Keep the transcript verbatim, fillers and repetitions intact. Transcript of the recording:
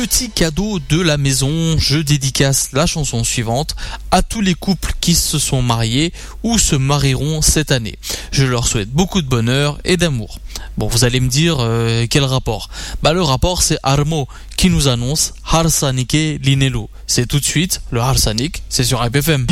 petit cadeau de la maison, je dédicace la chanson suivante à tous les couples qui se sont mariés ou se marieront cette année. Je leur souhaite beaucoup de bonheur et d'amour. Bon, vous allez me dire euh, quel rapport? Bah le rapport c'est Armo qui nous annonce Harsanike Linelo. C'est tout de suite le Harsanik, c'est sur I P F M.